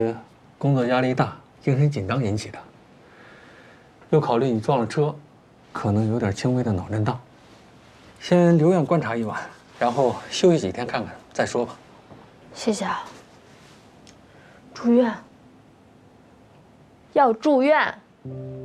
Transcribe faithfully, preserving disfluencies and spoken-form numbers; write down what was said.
工作压力大、精神紧张引起的。又考虑你撞了车，可能有点轻微的脑震荡，先留院观察一晚，然后休息几天看看再说吧。 谢谢啊。住院？要住院？